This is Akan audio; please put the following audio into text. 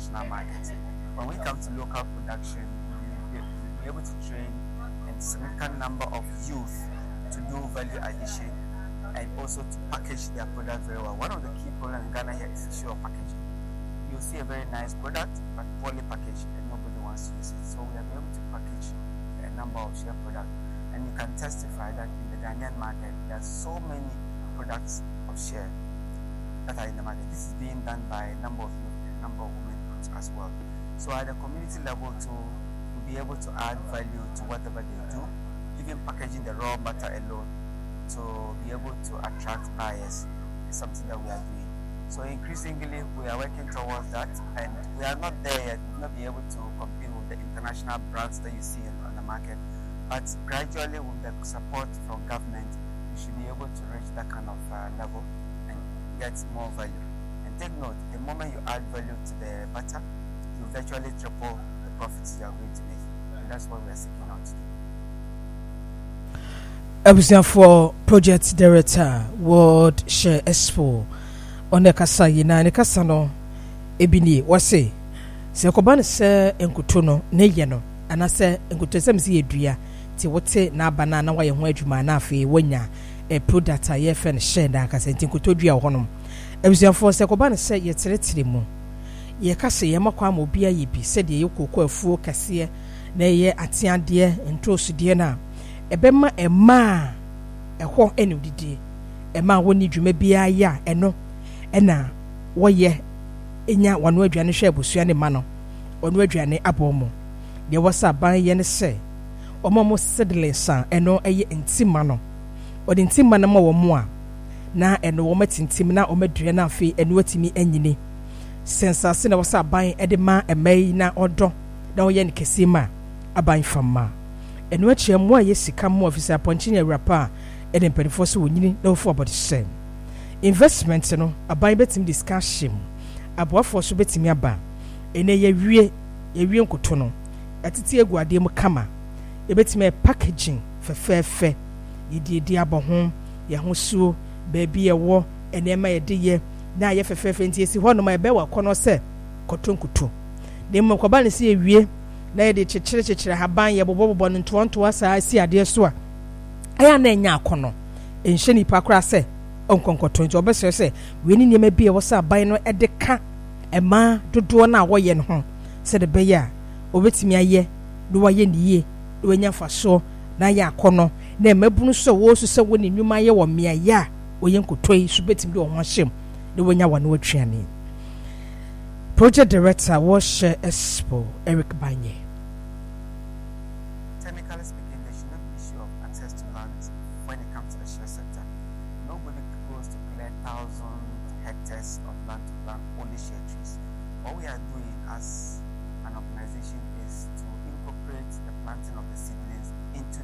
international market. When we come to local production, we'll be able to train a significant number of youth to do value addition and also to package their product very well. One of the key problems in Ghana here is the issue of packaging. You'll see a very nice product, but poorly packaged, and nobody wants to use it. So we are able to package a number of shea products, and you can testify that in the Ghanaian market, there are so many products of shea that are in the market. This is being done by a number of youth, a number of women groups as well. So at the community level, to be able to add value to whatever they do, even packaging the raw matter alone, to be able to attract buyers is something that we are doing. So increasingly, we are working towards that, and we are not there yet. We will not be able to compete with the international brands that you see on the market. But gradually, with the support from government, we should be able to reach that kind of level and get more value. And take note, the moment you add value to the butter, you virtually triple the profits you are going to make. And that's what we are seeking out to do. For Project Director, World Share Expo. On the kasa yina ne kasa no ebini wase se koba ne se enkuto no ne ye no ana se enkuto se msi edua ti wote na abana na waye ho adwuma na afi wonya product a ye fe ne share da kasa enkuto dua ho no ebusiafo se koba ne se ye tiretire mu ye kasa ye makwa ma obi aye bi se de ye kokko afuo kase na ye atiade entrosude na ebema ema eho enudidi ema woni dwuma bia ya eno ena woye enya wano aduane hwe abusua ne ma no wano aduane abomo de wasa ban ye ne se omomo sedlensa eno eye ntima no odi ntima na ma wo mo a na eno wo matintim na o madure na afi eno atimi anyini sensase na wasa ban ede ma emai na odo na wo ye ne kesima aban fama eno achi mo aye sika mo ofisa ponchi ne rapa ede mpedifo so wonyini na ofo about sen investment no aban betim discussion aboafo so betimi aba ene ye wie nkoto no atiti eguade mu kama e betimi packaging fefefe yedi aboho ye hosuo baabi ye wo ene ma ye de ye na ye fefefe nti esi ho no ma ebe wa kono se kotonkuto de mo kwaba ne se ye wie na ye de chechire haban ye bobobo no ntonto asa si ade so a aya na enya akono enhye nipa kora se onkonkoto nti obese se weni niema bi e wo sa ban no edeka ema dodo na woye no ho se de be ya obetimi aye do waye niye do wanya faso na ya akono na emabunu so wo so se woni nwuma ye wo mea ya oye nkotoi so betimi do ho hyem de wanya wano atwuane. Project Director World Share Expo Eric Banye. Technically speaking, there should not be issue of access to land when it comes to the share sector. Nobody goes to clear 1,000 hectares of land to plant only share trees. What we are doing as an organization is to incorporate the planting of the seedlings into